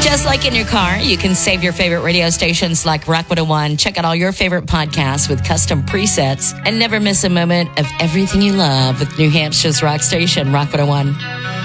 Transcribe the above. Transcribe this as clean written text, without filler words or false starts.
Just like in your car, you can save your favorite radio stations like Rock 101. Check out all your favorite podcasts with custom presets and never miss a moment of everything you love with New Hampshire's rock station, Rock 101.